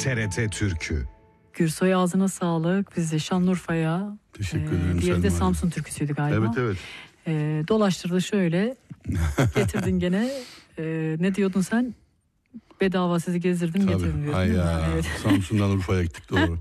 TRT Türkü. Gürsoy ağzına sağlık. Biz de Şanlıurfa'ya. Teşekkür ederim. Diğeri de Samsun türküsüydü galiba. Evet. Dolaştırdı şöyle. Getirdin gene. Ne diyordun sen? Bedava sizi gezdirdim getirdim diyordun. Hay ya. Evet. Samsun'dan Urfa'ya gittik doğru.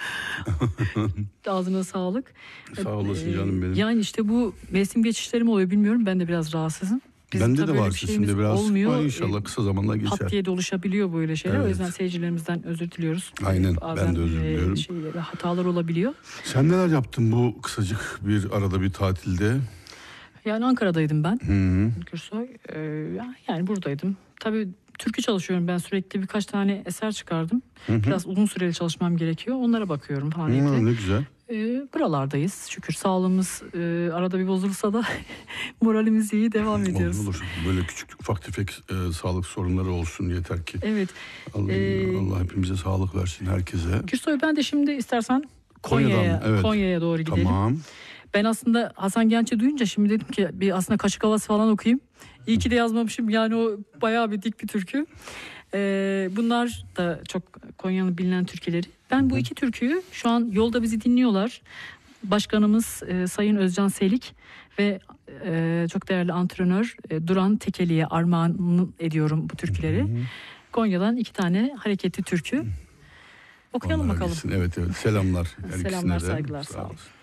Ağzına sağlık. Sağ olasın canım benim. Yani işte bu mevsim geçişlerim oluyor bilmiyorum. Ben de biraz rahatsızım. Bende de var sesimde biraz. Olmuyor. İnşallah kısa zamanda geçer. Pat diye de oluşabiliyor böyle şeyler. Evet. O yüzden seyircilerimizden özür diliyoruz. Aynen. Ben de özür diliyorum. Hatalar olabiliyor. Sen neler yaptın bu kısacık bir arada bir tatilde? Yani Ankara'daydım ben. Gürsoy. Yani buradaydım. Tabii türkü çalışıyorum ben, sürekli birkaç tane eser çıkardım. Biraz uzun süreli çalışmam gerekiyor. Onlara bakıyorum falan. Ne güzel. Buralardayız. Şükür sağlığımız arada bir bozulsa da moralimiz iyi, devam ediyoruz. Olur. Böyle küçük ufak tefek sağlık sorunları olsun yeter ki. Evet. Allah hepimize sağlık versin, herkese. Gürsoy, ben de şimdi istersen Konya'ya doğru gidelim. Tamam. Ben aslında Hasan Genç'i duyunca şimdi dedim ki bir aslında Kaşık Havası falan okuyayım. İyi ki de yazmamışım, yani o bayağı bir dik bir türkü. Bunlar da çok Konya'nın bilinen türküleri. Ben bu iki türküyü, şu an yolda bizi dinliyorlar. Başkanımız Sayın Özcan Selik ve çok değerli antrenör Duran Tekeli'ye armağan ediyorum bu türküleri. Konya'dan iki tane hareketli türkü. Okuyalım bakalım. Evet. Selamlar. Selamlar, saygılar, sağ olun.